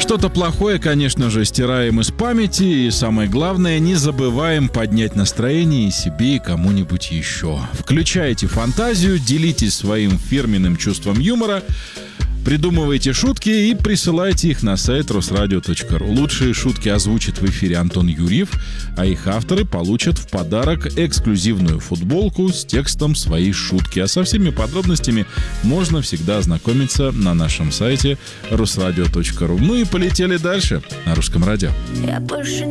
Что-то плохое, конечно же, стираем из памяти, и самое главное, не забываем поднять настроение и себе, и кому-нибудь еще. Включайте фантазию, делитесь своим фирменным чувством юмора, придумывайте шутки и присылайте их на сайт rosradio.ru. Лучшие шутки озвучит в эфире Антон Юрьев, а их авторы получат в подарок эксклюзивную футболку с текстом своей шутки. А со всеми подробностями можно всегда ознакомиться на нашем сайте rosradio.ru. Ну и полетели дальше на Русском радио.